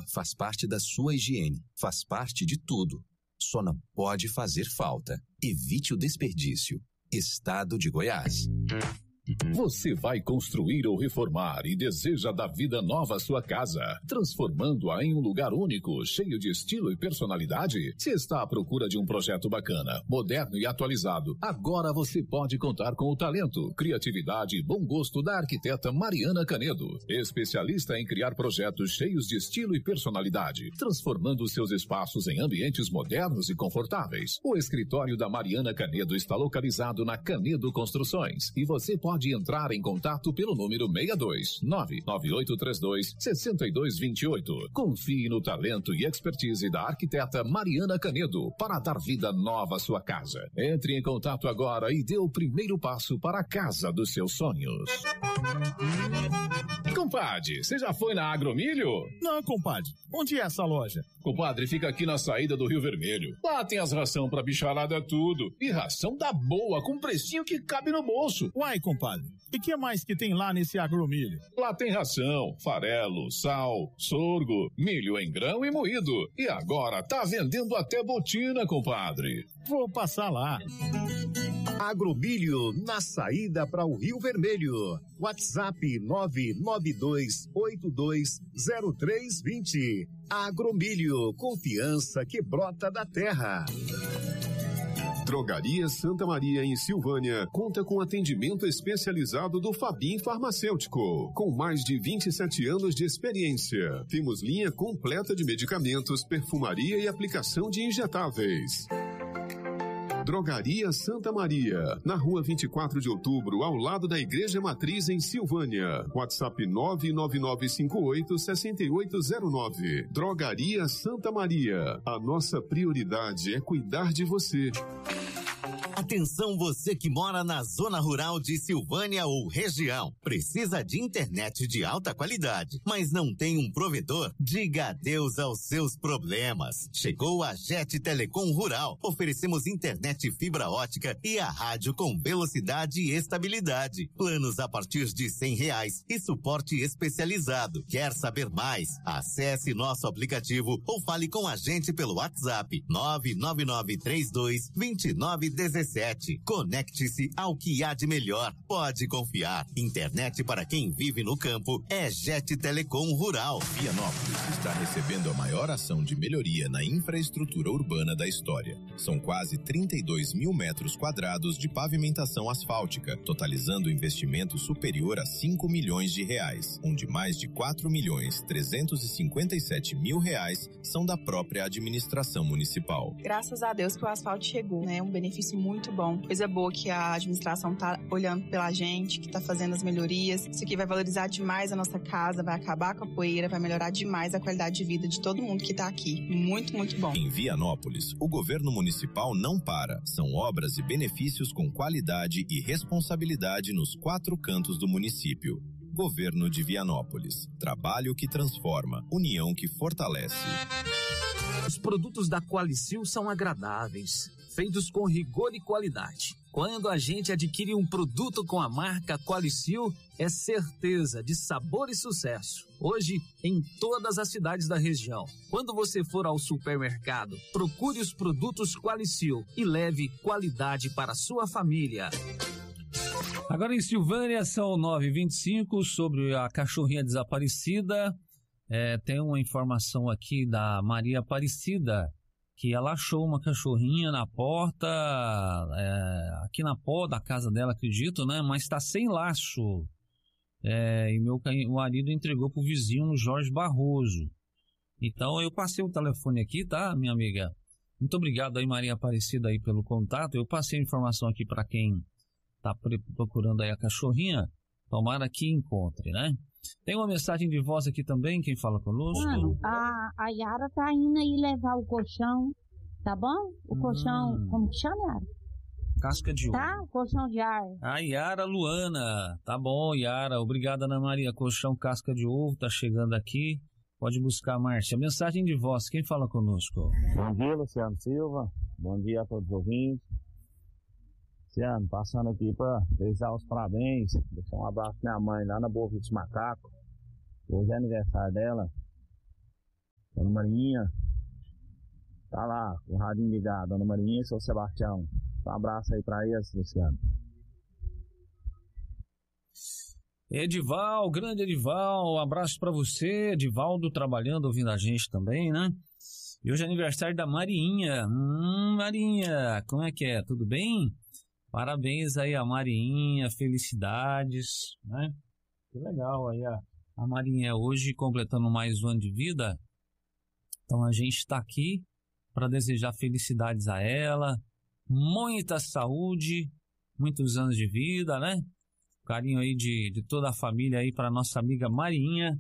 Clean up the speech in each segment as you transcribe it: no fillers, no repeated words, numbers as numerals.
faz parte da sua higiene, faz parte de tudo. Só não pode fazer falta. Evite o desperdício. Estado de Goiás. Você vai construir ou reformar e deseja dar vida nova à sua casa, transformando-a em um lugar único, cheio de estilo e personalidade? Se está à procura de um projeto bacana, moderno e atualizado, agora você pode contar com o talento, criatividade e bom gosto da arquiteta Mariana Canedo, especialista em criar projetos cheios de estilo e personalidade, transformando seus espaços em ambientes modernos e confortáveis. O escritório da Mariana Canedo está localizado na Canedo Construções e você pode entrar em contato pelo número 62-99832-6228. Confie no talento e expertise da arquiteta Mariana Canedo para dar vida nova à sua casa. Entre em contato agora e dê o primeiro passo para a casa dos seus sonhos. Compadre, você já foi na Agromilho? Não, compadre. Onde é essa loja? Compadre, fica aqui na saída do Rio Vermelho. Lá tem as ração pra bicharada tudo. E ração da boa, com precinho que cabe no bolso. Uai, compadre. E que mais que tem lá nesse Agromilho? Lá tem ração, farelo, sal, sorgo, milho em grão e moído. E agora tá vendendo até botina, compadre. Vou passar lá. Agromilho, na saída para o Rio Vermelho. WhatsApp 992820320. Agromilho, confiança que brota da terra. Drogaria Santa Maria, em Silvânia, conta com atendimento especializado do Fabim Farmacêutico, com mais de 27 anos de experiência. Temos linha completa de medicamentos, perfumaria e aplicação de injetáveis. Drogaria Santa Maria, na rua 24 de outubro, ao lado da Igreja Matriz, em Silvânia. WhatsApp 99958-6809. Drogaria Santa Maria. A nossa prioridade é cuidar de você. Atenção, você que mora na zona rural de Silvânia ou região. Precisa de internet de alta qualidade, mas não tem um provedor? Diga adeus aos seus problemas. Chegou a Jet Telecom Rural. Oferecemos internet fibra ótica e a rádio com velocidade e estabilidade. Planos a partir de R$100 e suporte especializado. Quer saber mais? Acesse nosso aplicativo ou fale com a gente pelo WhatsApp 999322917. Conecte-se ao que há de melhor. Pode confiar. Internet para quem vive no campo é Jet Telecom Rural. Vianópolis está recebendo a maior ação de melhoria na infraestrutura urbana da história. São quase 32 mil metros quadrados de pavimentação asfáltica, totalizando investimento superior a R$5 milhões, onde mais de R$4.357.000 são da própria administração municipal. Graças a Deus que o asfalto chegou, né? Um benefício muito bom. Coisa boa que a administração tá olhando pela gente, que tá fazendo as melhorias. Isso aqui vai valorizar demais a nossa casa, vai acabar com a poeira, vai melhorar demais a qualidade de vida de todo mundo que tá aqui. Muito, muito bom. Em Vianópolis, o governo municipal não para. São obras e benefícios com qualidade e responsabilidade nos 4 cantos do município. Governo de Vianópolis. Trabalho que transforma, união que fortalece. Os produtos da Qualicil são agradáveis, feitos com rigor e qualidade. Quando a gente adquire um produto com a marca Qualicil, é certeza de sabor e sucesso. Hoje, em todas as cidades da região. Quando você for ao supermercado, procure os produtos Qualicil e leve qualidade para a sua família. Agora em Silvânia são 9h25 sobre a cachorrinha desaparecida. Tem uma informação aqui da Maria Aparecida, que ela achou uma cachorrinha na porta, aqui na porta da casa dela, acredito, né? Mas está sem laço. E meu marido entregou pro vizinho Jorge Barroso. Então eu passei o telefone aqui, tá, minha amiga? Muito obrigado aí, Maria Aparecida, aí pelo contato. Eu passei a informação aqui para quem tá procurando aí a cachorrinha. Tomara que encontre, né? Tem uma mensagem de voz aqui também, quem fala conosco? Mano, a Yara tá indo aí levar o colchão, tá bom? O colchão, como que chama, Yara? Casca de ovo. Tá, colchão de ar. A Yara Luana, tá bom, Yara, obrigada, Ana Maria. Colchão casca de ovo, tá chegando aqui, pode buscar, Márcia. Mensagem de voz, quem fala conosco? Bom dia, Luciano Silva, bom dia a todos os ouvintes. Luciano, passando aqui para desejar os parabéns, deixar um abraço pra minha mãe lá na Boa Vista de Macaco. Hoje é aniversário dela. Dona Marinha. Tá lá, o radinho ligado. Dona Marinha e seu Sebastião. Um abraço aí pra eles, Luciano. Edival, grande Edival, um abraço pra você. Edivaldo trabalhando, ouvindo a gente também, né? E hoje é aniversário da Marinha. Marinha, como é que é? Tudo bem? Parabéns aí a Marinha, felicidades, né? Que legal aí a Marinha hoje completando mais um ano de vida. Então a gente está aqui para desejar felicidades a ela, muita saúde, muitos anos de vida, né? Carinho aí de toda a família aí para nossa amiga Marinha,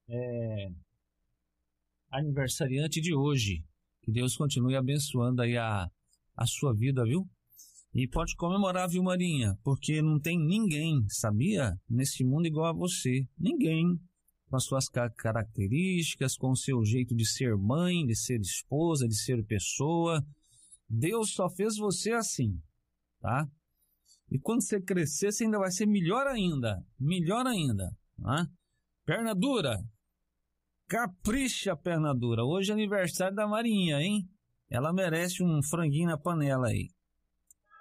aniversariante de hoje. Que Deus continue abençoando aí a sua vida, viu? E pode comemorar, viu, Marinha? Porque não tem ninguém, sabia? Nesse mundo igual a você. Ninguém. Com as suas características, com o seu jeito de ser mãe, de ser esposa, de ser pessoa. Deus só fez você assim, tá? E quando você crescer, você ainda vai ser melhor ainda. Melhor ainda, tá? Perna dura. Capricha, perna dura. Hoje é aniversário da Marinha, hein? Ela merece um franguinho na panela aí.